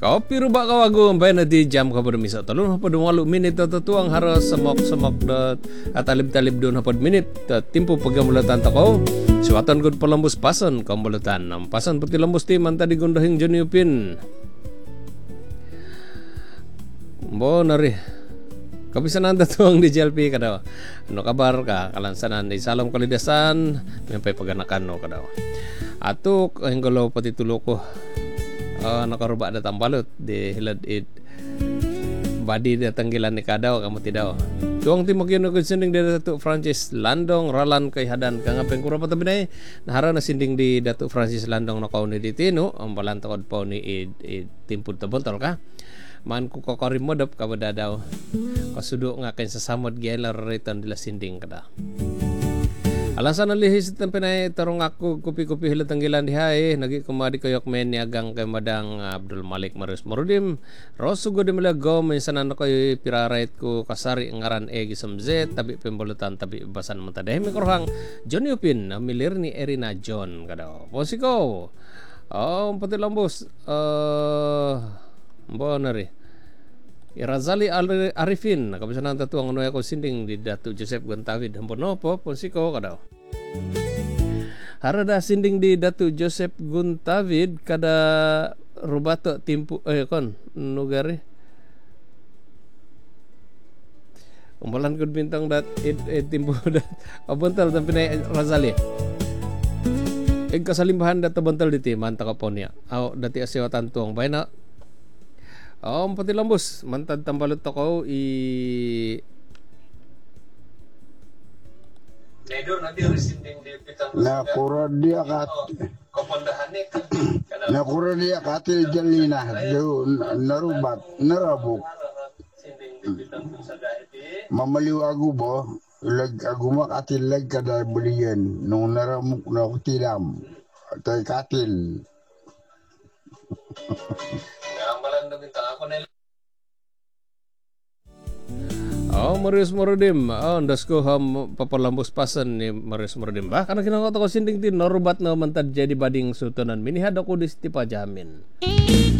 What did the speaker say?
Kopi rubak kawagu Mbay na di jam ka misa talun hapod 8 minit tuang haros semok-semok dot atalib-talib doon hapod minit timpo pagamulatan tako suwatan gud palambos pason kamulatan ang pason pati lambos ti man tadi gundahing Johnny Upin Bo nari kabisanan tuang di JLP kadaw ano kabar ka kalansanan di salam kalidasan may paganakan no kadaw atuk hinggalo pati tulo ko nakaruba na tambalot di hilad it badi na tanggilan ni kadaw kamu tidaw tuang timog yun ako sinding di Dato Francis Landong ralan kay hadan ka nga pengkura patabinay nahara na sinding di Dato Francis Landong nakaw ni ditino ang balantakod po ni timpud tabontol ka man ko kakarim modop kabada daw kasudo nga kay sasamod gyelar reton dila sinding kada alasan ang lihis itang pinay tarong ako kupi-kupi hilatang gilan dihay nagi kumadi koyok men niagang kay madang Abdul Malik Marius Morudim rosugo di malago minsan na koy pirarait ko kasari ngaran gisam Z tabi pembulutan tabi basan mata dahi mikrohang Johnny Upin milir ni Erina John kadaw posiko pati lambos bonari Irazali Arifin nakabisanan tatuang ano ako sinding di Dato Joseph Guntawid hampono po posiko kadaw harada sinding di Dato Joseph Guntawid kada rubato timpu kon nugari umbalan kun bintang dat timpu dat abontal tapi na Razali kasalimbahan dat tabontal diti manta ka po niya dati asiwatan tuang bayna pati lambos mantad tambalot ako Nedor nanti resinding di pitang na kura dia kat komandahannya na kura dia katil jalina do narubat narabuk sinding di pitang pusada itu mamaliw agu bo lag aguma katil lag kada belian nung naramuk na kutilam tay katil amalan na bintang ako na Marius Morudim ndasko ham papalambos pasan ni Marius Morudim bah karena kinang ko sinding tin norubat na mantad jadi bading sutunan minihad ako di pajamin